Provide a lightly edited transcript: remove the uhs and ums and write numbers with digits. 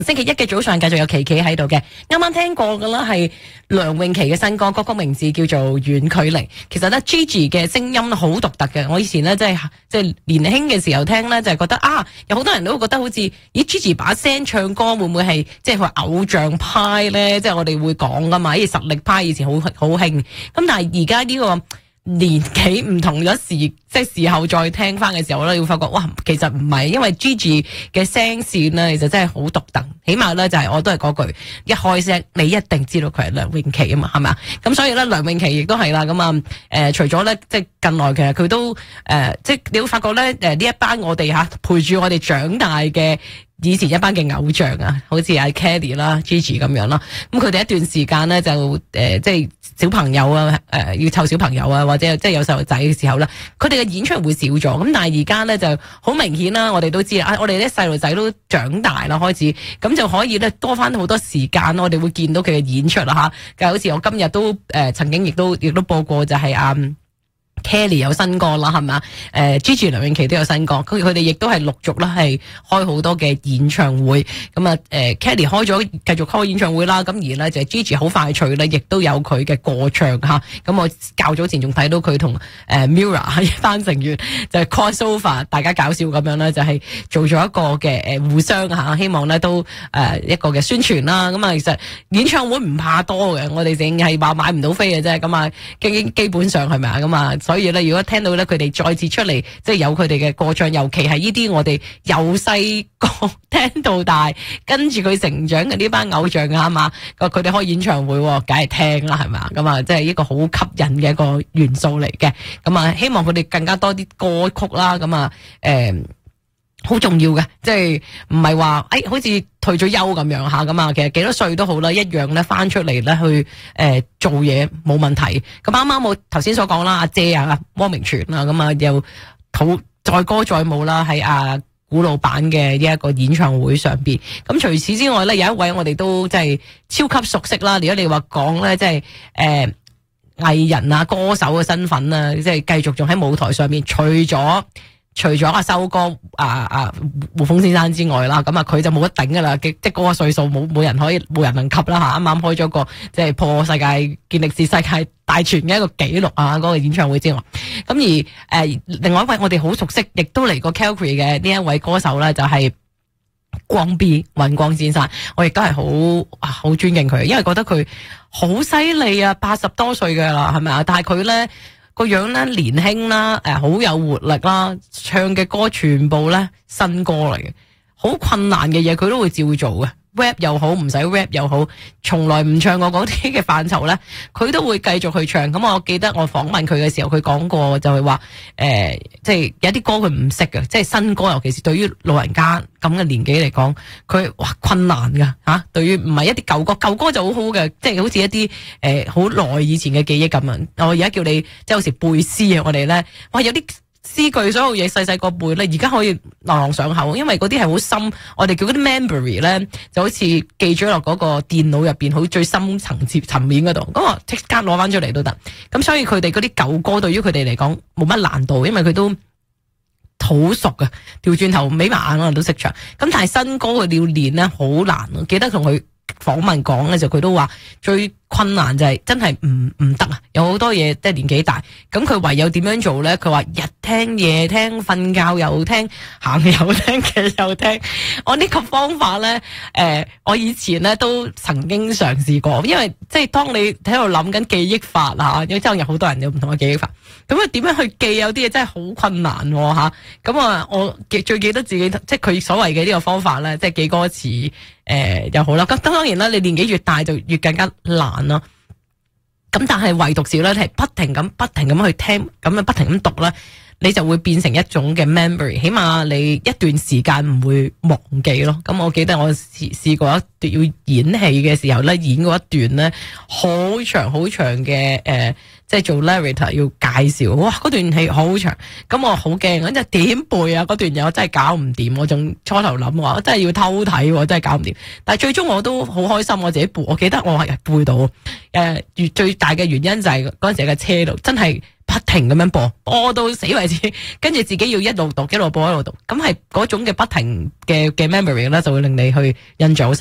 星期一嘅早上繼續有琪琪喺度嘅，啱啱聽過嘅啦係梁詠琪嘅新歌，歌曲名字叫做《遠距離》。其實咧 Gigi 嘅聲音好獨特嘅，我以前咧即係年輕嘅時候聽咧就係覺得有好多人都會覺得好似Gigi 把聲唱歌會唔會係即係佢偶像派咧？即係我哋會講噶嘛，實力派以前好興，咁但係而家呢個年紀唔同咗即係事後再聽翻嘅時候咧，要發覺哇，其實唔係，因為 Gigi 嘅聲線咧，其實真係好獨特。起碼咧就係我都係嗰句，一開聲你一定知道佢係梁詠琪啊嘛，係咪啊？咁所以咧梁詠琪亦都係啦。咁除咗咧即係近來其實佢都即係你會發覺咧呢一班我哋陪住我哋長大嘅以前一班嘅偶像啊，好似阿 Kelly 啦、Gigi 咁樣啦。咁佢哋一段時間咧就即係小朋友啊，要湊小朋友啊，或者即係有細路仔嘅時候啦，佢哋嘅演出會少咗。咁但係而家咧就好明顯啦，我哋都知啦，我哋啲細路仔都長大啦，開始咁就可以咧多翻好多時間，我哋會見到佢嘅演出啦吓。好似我今日都曾經亦都播過就係Kelly 有新歌啦，係嘛？Gigi 梁詠琪都有新歌，佢哋亦都係陸續啦，係開好多嘅演唱會。咁Kelly 繼續開演唱會啦。咁而咧就係 Gigi 好快脆咧，亦都有佢嘅歌唱吓。咁我較早前仲睇到佢同Mirror 一班成員就係 crossover， 大家搞笑咁樣咧，就係做咗一個嘅互相吓，希望咧都一個嘅宣傳啦。咁其實演唱會唔怕多嘅，我哋淨係話買唔到飛嘅啫。咁基本上係咪啊？咁所以咧，如果聽到咧佢哋再次出嚟，即係有佢哋嘅歌唱，尤其係呢啲我哋由細個聽到大，跟住佢成長嘅呢班偶像啊嘛，佢哋開演唱會，梗係聽啦，係咪啊？咁即係一個好吸引嘅一個元素嚟嘅。咁希望佢哋更加多啲歌曲啦。咁好重要嘅，即係唔係話好似退咗休咁樣吓。咁其實幾多歲都好啦，一樣咧翻出嚟咧去做嘢冇問題。咁啱啱我頭先所講啦，阿姐汪明荃啦，咁又載歌載舞啦，喺古老闆嘅呢一個演唱會上邊。咁除此之外咧，有一位我哋都即係超級熟悉啦。如果你話講咧，即係藝人啊、歌手嘅身份啊，即係繼續仲喺舞台上面，除咗阿修哥胡楓先生之外啦，咁佢就冇得頂噶啦，即係嗰個歲數冇人能及啦吓。啱啱開咗個即係破世界健力士世界大全嘅一個紀錄嗰個演唱會之外，咁而另外一位我哋好熟悉，亦都嚟過 Calgary 嘅呢一位歌手咧，就係光 B 尹光先生。我亦都係好尊敬佢，因為覺得佢好犀利啊，80多歲嘅啦，係咪啊？但係佢咧個樣咧年輕啦，好有活力啦，唱嘅歌全部咧新歌嚟嘅，好困難嘅嘢佢都會照做嘅。rap 又好，唔使 rap 又好，從來唔唱過嗰啲嘅範疇咧，佢都會繼續去唱。咁我記得我訪問佢嘅時候，佢講過就係話，即係有啲歌佢唔識嘅，即係新歌，尤其是對於老人家咁嘅年紀嚟講，佢困難噶吓。對於唔係一啲舊歌就好好嘅，即係好似一啲好耐以前嘅記憶咁樣。我而家叫你即係有時背詩啊，我哋咧哇有啲詩句所有嘢細細個背咧，而家可以朗朗上口，因為嗰啲係好深，我哋叫嗰啲 memory 咧，就好似記咗落嗰個電腦入邊，好最深層面嗰度，咁我即刻攞翻出嚟都得。咁所以佢哋嗰啲舊歌對於佢哋嚟講冇乜難度，因為佢都好熟㗎，調轉頭眯埋眼可能都識唱。咁但係新歌佢要練咧好難，記得同佢訪問講嘅時候，佢都話最困難就係真係唔得啊！有好多嘢即係年紀大，咁佢唯有點樣做咧？佢話日聽夜聽，瞓覺又聽，行又聽，企又聽。我呢個方法咧，我以前咧都曾經嘗試過，因為即係當你喺度諗緊記憶法啊，因為真係有好多人有唔同嘅記憶法，咁點樣去記有啲嘢真係好困難吓。咁我最記得自己即係佢所謂嘅呢個方法咧，即係記歌詞又好啦。咁當然啦，你年紀越大就越更加難啦。咁但係唯獨是咧，係不停咁去聽，咁樣不停咁讀咧，你就會變成一種嘅 memory， 起碼你一段時間唔會忘記咯。咁我記得我試過一段要演戲嘅時候咧，演過一段咧好長嘅即係做 narrator 要介紹，哇嗰段戲好長，咁我好驚，咁就點背啊？嗰段嘢我真係搞唔掂，我仲初頭諗話我真係要偷睇，真係搞唔掂。但係最終我都好開心，我自己背，我記得我係背到。最大嘅原因就係嗰陣時喺車度真係不停咁樣播到死為止，跟住自己要一路讀一路播一路讀，咁係嗰種嘅不停嘅 memory 咧，就會令你去印象好深。